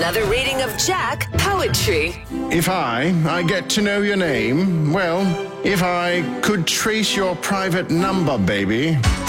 another reading of Jack Poetry. If I get to know your name, well, if I could trace your private number, baby.